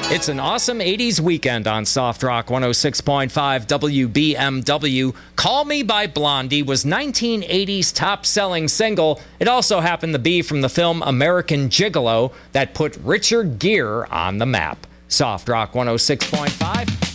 It's an awesome 80s weekend on Soft Rock 106.5 WBMW. Call Me by Blondie was 1980's top-selling single. It also happened to be from the film American Gigolo that put Richard Gere on the map. Soft Rock 106.5.